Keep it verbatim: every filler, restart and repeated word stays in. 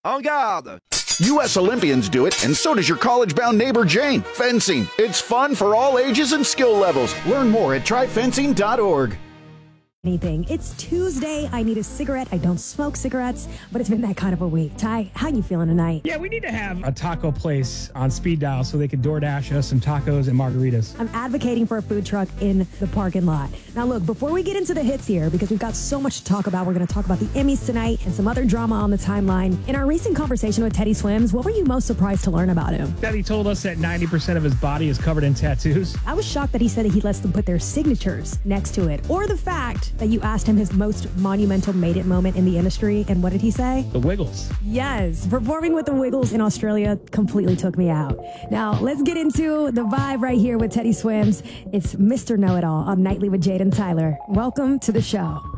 En garde! U S Olympians do it, and so does your college-bound neighbor Jane. Fencing. It's fun for all ages and skill levels. Learn more at try fencing dot org. Anything. It's Tuesday. I need a cigarette. I don't smoke cigarettes, but it's been that kind of a week. Ty, how you feeling tonight? Yeah, we need to have a taco place on speed dial so they can DoorDash us some tacos and margaritas. I'm advocating for a food truck in the parking lot. Now, look, before we get into the hits here, because we've got so much to talk about, we're going to talk about the Emmys tonight and some other drama on the timeline. In our recent conversation with Teddy Swims, what were you most surprised to learn about him? That he told us that ninety percent of his body is covered in tattoos. I was shocked that he said that he lets them put their signatures next to it. Or the fact that you asked him his most monumental made it moment in the industry, and what did he say? The Wiggles. Yes, performing with the Wiggles in Australia completely took me out. Now, let's get into the vibe right here with Teddy Swims. It's Mister Know-It-All on Nightly with Jade and Tyler. Welcome to the show.